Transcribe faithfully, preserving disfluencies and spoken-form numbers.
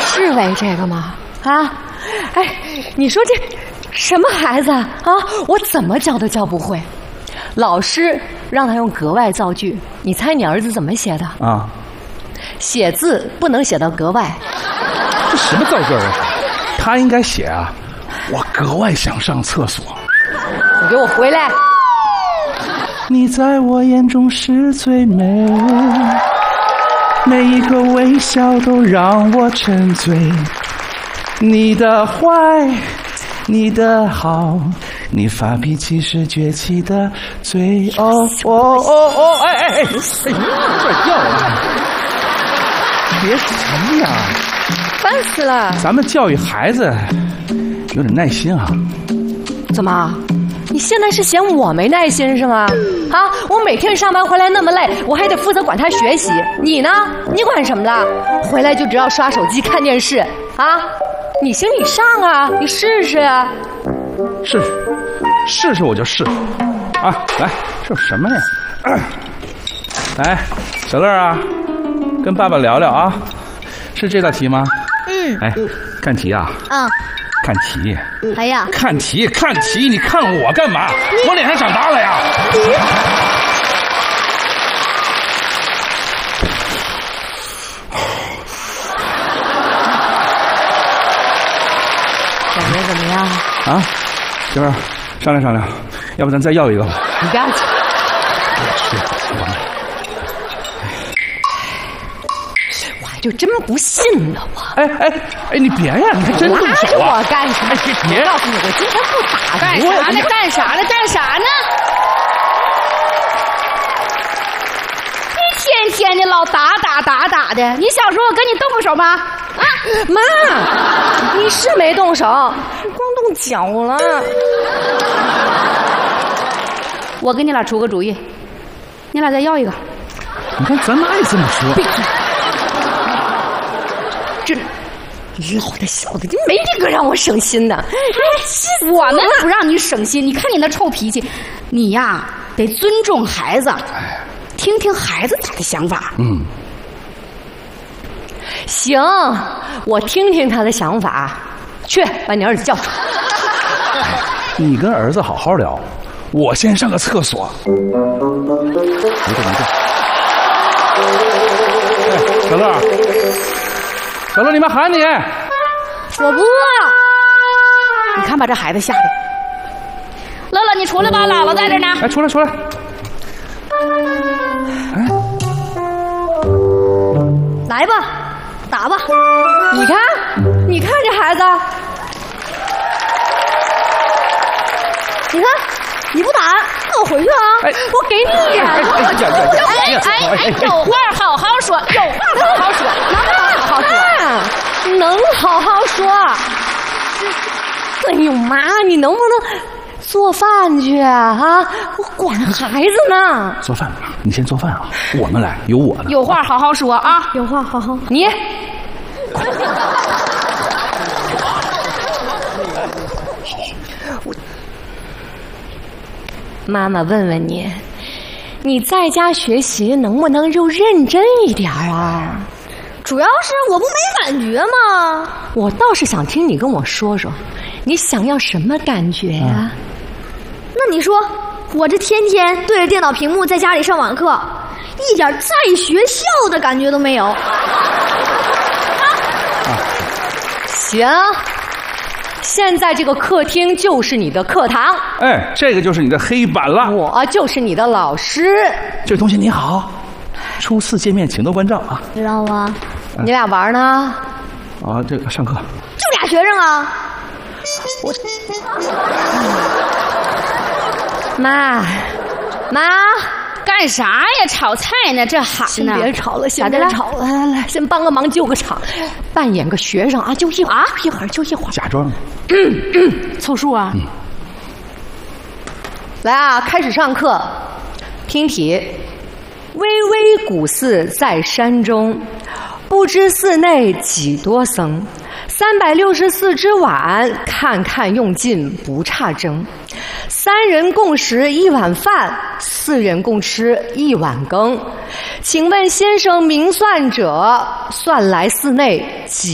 是为这个吗？啊，哎，你说这什么孩子啊？我怎么教都教不会。老师让他用格外造句，你猜你儿子怎么写的？啊，写字不能写到格外。 这什么造句啊？他应该写啊，我格外想上厕所。 你给我回来！ 你在我眼中是最美，每一个微笑都让我沉醉。你的坏，你的好，你发脾气时崛起的嘴。哦哦哦哦！哎哎哎！哎，快掉了！别什么呀！ 烦死了！ 咱们教育孩子有点耐心啊。 怎么？你现在是嫌我没耐心是吗？啊，我每天上班回来那么累，我还得负责管他学习。你呢？你管什么了？回来就知道刷手机看电视啊！你行你上啊，你试试啊！ 试试，试试我就试。啊，来，这什么呀？啊、来，小乐啊，跟爸爸聊聊啊。是这道题吗？ 嗯。 哎，看题啊。 嗯。 看题。 哎呀， 看题，看题，你看我干嘛？我脸上长疤了呀！ 感觉怎么样？ 啊，媳妇儿，商量商量，要不咱再要一个吧？ 你不要去。我还就真不信呢，我。 哎哎哎，你别呀，你还真动手啊！ 我干什么？ 别告诉你，我今天不打干啥呢？干啥呢？干啥呢？你天天的老打打打打的，你想说我跟你动个手吗？啊， 妈，你是没动手，光动脚了。 我给你俩出个主意，你俩再要一个。 你看咱哪里这么说？ 闭嘴！这老的小的，就没这个让我省心的。 我们不让你省心，你看你那臭脾气，你呀得尊重孩子，听听孩子他的想法。 嗯， 行，我听听他的想法。去把你儿子叫出来。 你跟儿子好好聊，我先上个厕所。没动没动。哎，小乐，小乐，你妈喊你。 我不饿。你看把这孩子吓的。乐乐，你出来吧，姥姥在这呢。 哎，出来出来。哎， 来吧，打吧。 你看，你看这孩子， 你看，你不打，那我回去啊。 哎，我给你呀。 哎哎哎，有话好好说，有话好好说，能好好说， 能好好说。哎呦妈，你能不能做饭去啊？我管孩子呢。 做饭，你先做饭啊，我们来，有我呢。 有话好好说啊， 有话好好。你，我妈妈问问你，你在家学习能不能就认真一点啊？ 主要是我不没感觉吗？ 我倒是想听你跟我说说，你想要什么感觉呀、啊？ 那你说，我这天天对着电脑屏幕在家里上网课，一点在学校的感觉都没有。啊， 行，现在这个客厅就是你的课堂。 哎，这个就是你的黑板了。 我就是你的老师。 这位同学你好，初次见面请多关照啊。 知道吗？ 你俩玩呢？ 啊，这个上课。 就俩学生啊。 我。妈，妈， 干啥呀？炒菜呢？这喊呢？ 先别吵了，先别吵了，来来来，先帮个忙，救个场，扮演个学生啊，就一会儿，就一会儿，就一会儿， 假装， 嗯嗯，凑数啊。嗯、 来啊，开始上课，听题：巍巍古寺在山中，不知寺内几多僧。三百六十四只碗，看看用尽不差蒸。三人共食一碗饭，四人共吃一碗羹。请问先生明算者，算来寺内几？